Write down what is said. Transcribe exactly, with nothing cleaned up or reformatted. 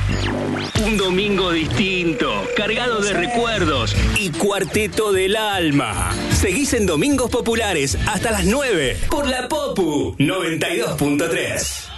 Un domingo distinto, cargado de recuerdos y Cuarteto del Alma. Seguís en Domingos Populares hasta las nueve por la Popu noventa y dos punto tres.